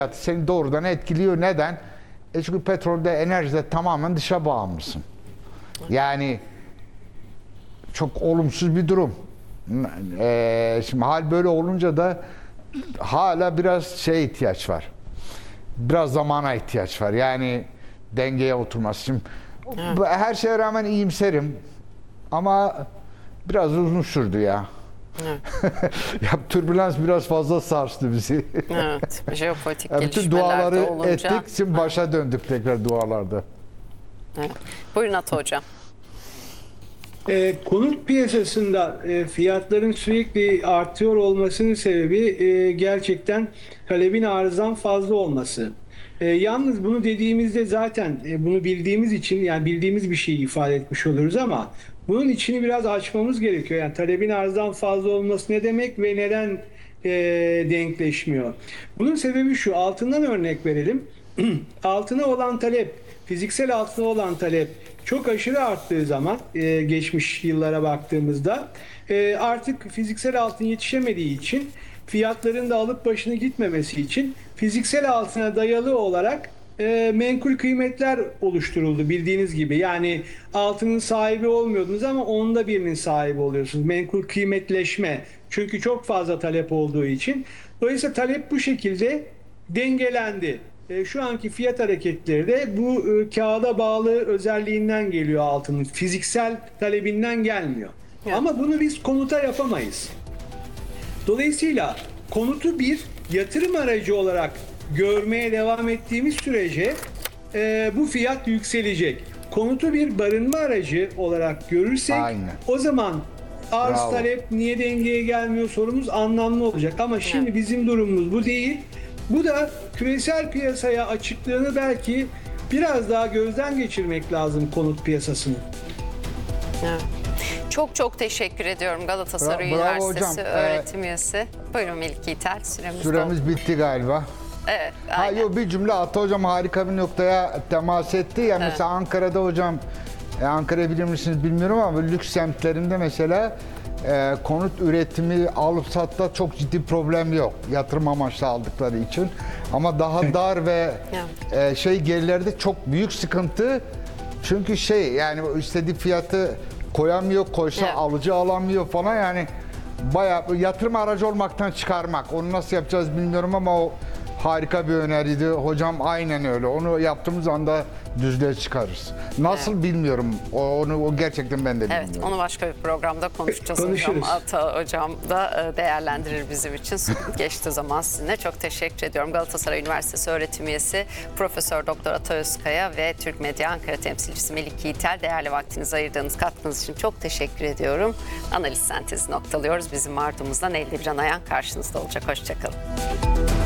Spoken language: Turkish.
seni doğrudan etkiliyor. Neden? Çünkü petrolde, enerjide tamamen dışa bağımlısın. Yani çok olumsuz bir durum. Şimdi hal böyle olunca da hala biraz ihtiyaç var. Biraz zamana ihtiyaç var. Yani dengeye oturması için. Her şeye rağmen iyimserim. Ama biraz uzun sürdü ya. Ya türbülans biraz fazla sarstı bizi. Evet, jeopolitik Bütün gelişmeler duaları de olunca. ettik, şimdi başa döndük tekrar dualarda. Evet. Buyurun Ata Hocam. Konut piyasasında fiyatların sürekli artıyor olmasının sebebi gerçekten talebin arzdan fazla olması. Yalnız bunu dediğimizde zaten bunu bildiğimiz için, yani bildiğimiz bir şeyi ifade etmiş oluruz ama bunun içini biraz açmamız gerekiyor. Yani talebin arzdan fazla olması ne demek ve neden denkleşmiyor? Bunun sebebi şu: altından örnek verelim. Altına olan talep, fiziksel altına olan talep çok aşırı arttığı zaman geçmiş yıllara baktığımızda artık fiziksel altın yetişemediği için, fiyatların da alıp başını gitmemesi için fiziksel altına dayalı olarak menkul kıymetler oluşturuldu bildiğiniz gibi. Yani altının sahibi olmuyordunuz ama onda birinin sahibi oluyorsunuz. Menkul kıymetleşme. Çünkü çok fazla talep olduğu için. Dolayısıyla talep bu şekilde dengelendi. Şu anki fiyat hareketleri de bu kağıda bağlı özelliğinden geliyor altının. Fiziksel talebinden gelmiyor. Evet. Ama bunu biz konuta yapamayız. Dolayısıyla konutu bir yatırım aracı olarak görmeye devam ettiğimiz sürece bu fiyat yükselecek. Konutu bir barınma aracı olarak görürsek Aynen. o zaman arz Bravo. talep niye dengeye gelmiyor sorumuz anlamlı olacak. Ama şimdi bizim durumumuz bu değil. Bu da küresel piyasaya açıklığını belki biraz daha gözden geçirmek lazım konut piyasasını. Evet. Çok çok teşekkür ediyorum Galatasaray Bravo Üniversitesi hocam. öğretim üyesi. Buyurun Melik Yiğiter, süremiz doldu. Süremiz bitti galiba. Evet, Ha aynen. yok, bir cümle Ata hocam harika bir noktaya temas etti. Ya mesela Ankara'da hocam, Ankara'yı bilir misiniz bilmiyorum ama lüks semtlerinde mesela konut üretimi alıp satta çok ciddi problem yok. Yatırım amaçlı aldıkları için. Ama daha dar ve gerilerde çok büyük sıkıntı. Çünkü yani istediği fiyatı koyamıyor, koysa Evet. alıcı alamıyor falan, yani bayağı yatırım aracı olmaktan çıkarmak. Onu nasıl yapacağız bilmiyorum ama o harika bir öneriydi. Hocam aynen öyle. Onu yaptığımız anda düzlüğe çıkarırız. Nasıl bilmiyorum. O gerçekten ben de bilmiyorum. Evet, onu başka bir programda konuşacağız hocam. Konuşuruz. Ata hocam da değerlendirir bizim için. Geçti zaman sizinle. Çok teşekkür ediyorum. Galatasaray Üniversitesi öğretim üyesi Profesör Doktor Ata Özkaya ve Türk Medya Ankara temsilcisi Melik Yiğiter, değerli vaktinizi ayırdığınız katkınız için çok teşekkür ediyorum. Analiz sentezi noktalıyoruz. Bizim ardımızdan elde bir Can Ayan karşınızda olacak. Hoşçakalın.